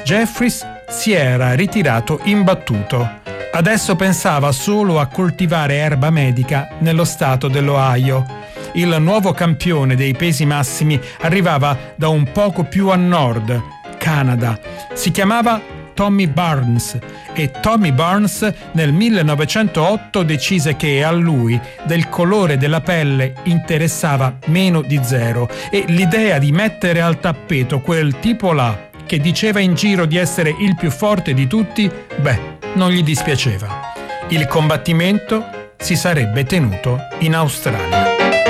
Jeffries si era ritirato imbattuto. Adesso pensava solo a coltivare erba medica nello stato dell'Ohio. Il nuovo campione dei pesi massimi arrivava da un poco più a nord, Canada. Si chiamava Tommy Barnes e Tommy Barnes nel 1908 decise che a lui del colore della pelle interessava meno di zero e l'idea di mettere al tappeto quel tipo là che diceva in giro di essere il più forte di tutti, non gli dispiaceva. Il combattimento si sarebbe tenuto in Australia.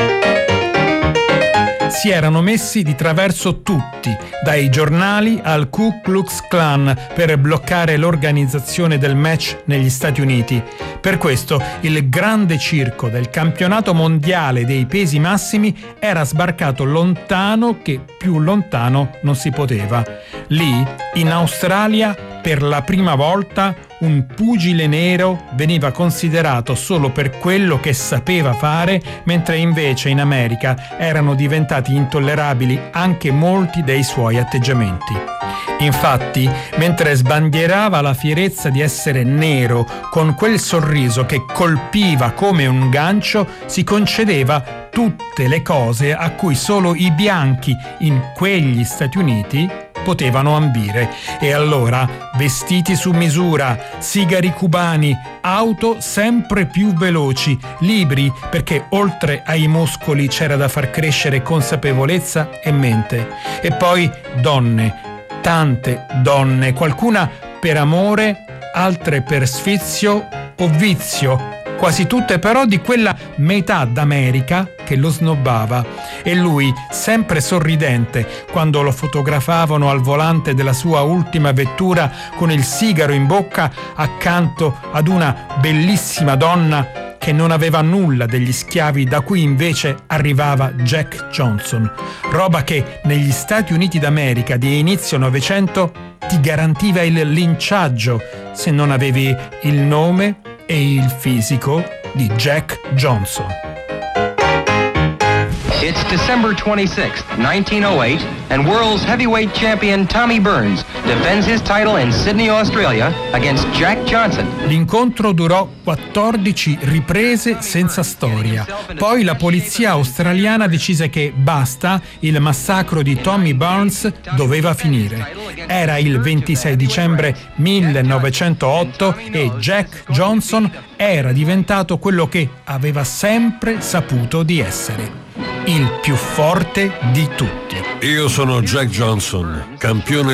Si erano messi di traverso tutti, dai giornali al Ku Klux Klan, per bloccare l'organizzazione del match negli Stati Uniti. Per questo il grande circo del campionato mondiale dei pesi massimi era sbarcato lontano che più lontano non si poteva. Lì, in Australia, per la prima volta un pugile nero veniva considerato solo per quello che sapeva fare, mentre invece in America erano diventati intollerabili anche molti dei suoi atteggiamenti. Infatti, mentre sbandierava la fierezza di essere nero con quel sorriso che colpiva come un gancio, si concedeva tutte le cose a cui solo i bianchi in quegli Stati Uniti potevano ambire. E allora vestiti su misura, sigari cubani, auto sempre più veloci, libri perché oltre ai muscoli c'era da far crescere consapevolezza e mente. E poi donne, tante donne, qualcuna per amore, altre per sfizio o vizio, quasi tutte però di quella metà d'America che lo snobbava, e lui, sempre sorridente, quando lo fotografavano al volante della sua ultima vettura con il sigaro in bocca accanto ad una bellissima donna che non aveva nulla degli schiavi da cui invece arrivava Jack Johnson, roba che negli Stati Uniti d'America di inizio Novecento ti garantiva il linciaggio se non avevi il nome e il fisico di Jack Johnson. It's December 26th, 1908, and world's heavyweight champion Tommy Burns defends his title in Sydney, Australia, against Jack Johnson. L'incontro durò 14 riprese senza storia. Poi la polizia australiana decise che basta, il massacro di Tommy Burns doveva finire. Era il 26 dicembre 1908 e Jack Johnson era diventato quello che aveva sempre saputo di essere: il più forte di tutti. Io sono Jack Johnson, campione